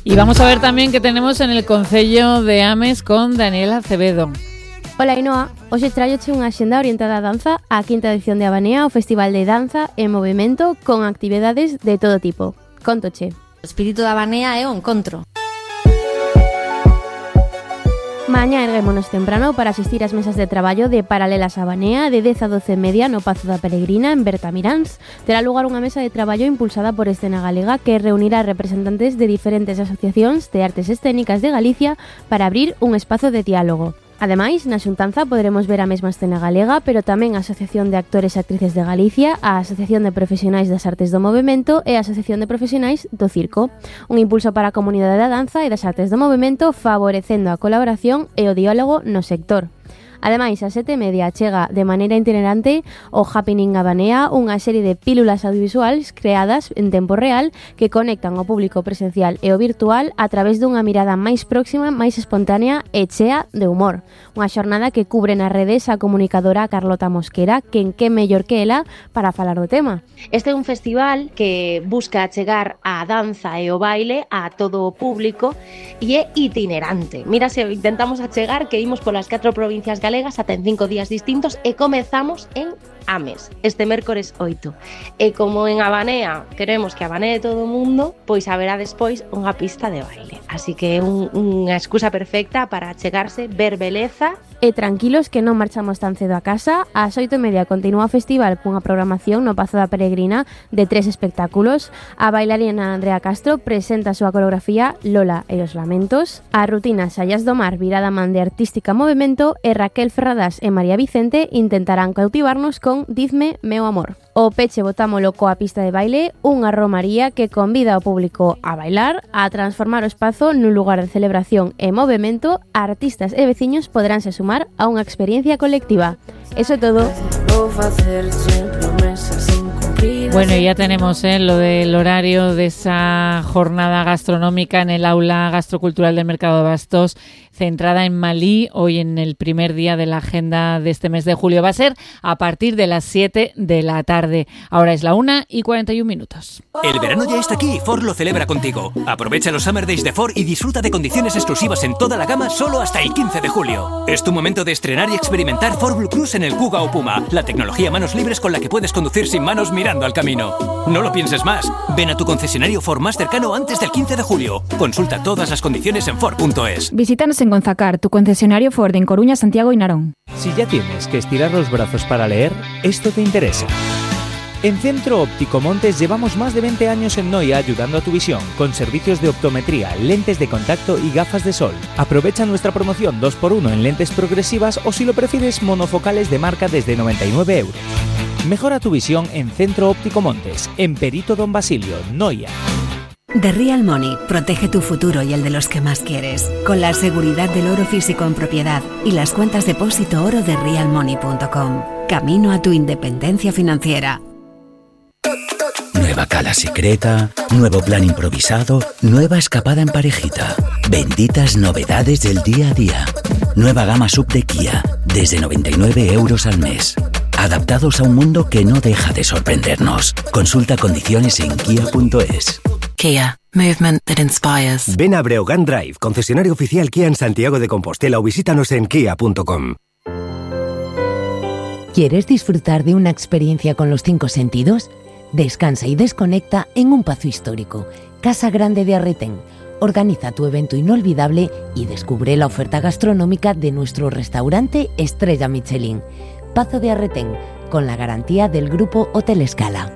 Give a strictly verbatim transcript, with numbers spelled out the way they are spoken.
Y vamos a ver también qué tenemos en el Concello de Ames con Daniela Acevedo. Ola, Ainhoa. Hoxe traioche unha axenda orientada á danza á quinta edición de Abanea, o Festival de Danza e Movimento con actividades de todo tipo. Contoche. O espírito da Abanea é o encontro. Mañá erguémonos temprano para asistir ás mesas de traballo de Paralelas a Abanea de dez a doce e media no Pazo da Peregrina en Bertamiráns. Terá lugar unha mesa de traballo impulsada por Escena Galega que reunirá representantes de diferentes asociacións de artes escénicas de Galicia para abrir un espazo de diálogo. Ademais, na xuntanza poderemos ver a mesma Escena Galega, pero tamén a Asociación de Actores e Actrices de Galicia, a Asociación de Profesionais das Artes do Movimento e a Asociación de Profesionais do Circo. Un impulso para a comunidade da danza e das artes do movimento, favorecendo a colaboración e o diálogo no sector. Ademais, a sete e media chega de maneira itinerante o Happening Abanea, unha serie de pílulas audiovisuais creadas en tempo real que conectan o público presencial e o virtual a través dunha mirada máis próxima, máis espontánea e chea de humor. Unha xornada que cubre nas redes a comunicadora Carlota Mosquera, quen que mellor que ela para falar do tema. Este é un festival que busca chegar a danza e o baile a todo o público e é itinerante. Mira, se intentamos achegar que imos polas catro provincias galegas ata en cinco días distintos e comezamos en Ames, este mércores oito. E como en Abanea queremos que abanee todo o mundo, pois haberá despois unha pista de baile. Así que é un, unha excusa perfecta para chegarse, ver beleza. E tranquilos que non marchamos tan cedo a casa. Ás oito e media continúa o festival cunha programación no Pazo da Peregrina de tres espectáculos. A bailarina Andrea Castro presenta a súa coreografía Lola e os Lamentos. A rutina Xallas do Mar virada man de Artística Movimento e Raquel Ferradas e María Vicente intentarán cautivarnos con Dizme meu amor. O peche botámolo coa pista de baile, unha romaría que convida ao público a bailar, a transformar o espazo nun lugar de celebración e movimento. Artistas e veciños poderánse sumar a unha experiencia colectiva. Eso é todo. Bueno, ya tenemos ¿eh? lo del horario de esa jornada gastronómica en el aula gastrocultural del Mercado de Bastos, centrada en Malí, hoy en el primer día de la agenda de este mes de julio. Va a ser a partir de las siete de la tarde. Ahora es la una y cuarenta y un minutos. El verano ya está aquí y Ford lo celebra contigo. Aprovecha los Summer Days de Ford y disfruta de condiciones exclusivas en toda la gama solo hasta el quince de julio. Es tu momento de estrenar y experimentar Ford Blue Cruise en el Kuga o Puma, la tecnología manos libres con la que puedes conducir sin manos mirando al camino. No lo pienses más. Ven a tu concesionario Ford más cercano antes del quince de julio. Consulta todas las condiciones en Ford punto es. Visítanos en Gonzacar, tu concesionario Ford en Coruña, Santiago y Narón. Si ya tienes que estirar los brazos para leer, esto te interesa. En Centro Óptico Montes llevamos más de veinte años en Noia ayudando a tu visión, con servicios de optometría, lentes de contacto y gafas de sol. Aprovecha nuestra promoción dos por uno en lentes progresivas o, si lo prefieres, monofocales de marca desde noventa y nueve euros. Mejora tu visión en Centro Óptico Montes, en Perito Don Basilio, Noia. The Real Money protege tu futuro y el de los que más quieres, con la seguridad del oro físico en propiedad y las cuentas depósito oro de real money punto com. Camino a tu independencia financiera. Nueva cala secreta, nuevo plan improvisado, nueva escapada en parejita. Benditas novedades del día a día. Nueva gama sub de Kia, desde noventa y nueve euros al mes. Adaptados a un mundo que no deja de sorprendernos. Consulta condiciones en kia punto es. Kia, movement that inspires. Ven a Breogán Drive, concesionario oficial Kia en Santiago de Compostela, o visítanos en kia punto com. ¿Quieres disfrutar de una experiencia con los cinco sentidos? Descansa y desconecta en un pazo histórico, Casa Grande de Arretén. Organiza tu evento inolvidable y descubre la oferta gastronómica de nuestro restaurante Estrella Michelin. Pazo de Arretén, con la garantía del Grupo Hotel Escala.